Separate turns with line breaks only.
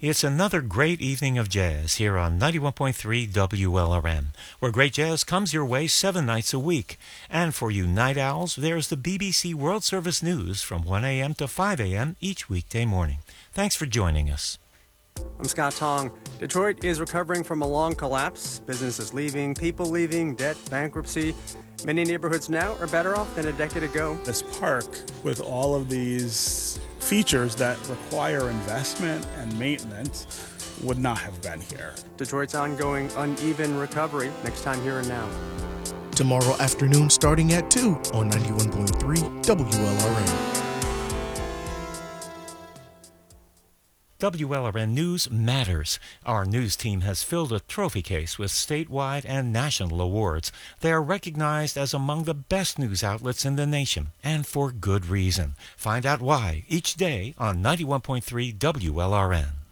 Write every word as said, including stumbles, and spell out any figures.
It's another great evening of jazz here on ninety-one point three W L R M, where great jazz comes your way seven nights a week. And for you night owls, there's the B B C World Service News from one a.m. to five a.m. each weekday morning. Thanks for joining us.
I'm Scott Tong. Detroit is recovering from a long collapse. Businesses leaving, people leaving, debt, bankruptcy. Many neighborhoods now are better off than a decade ago.
This park, with all of these features that require investment and maintenance, would not have been here.
Detroit's ongoing uneven recovery. Next time, Here and Now.
Tomorrow afternoon starting at two on ninety-one point three W L R M.
W L R N News matters. Our news team has filled a trophy case with statewide and national awards. They are recognized as among the best news outlets in the nation, and for good reason. Find out why each day on ninety-one point three W L R N.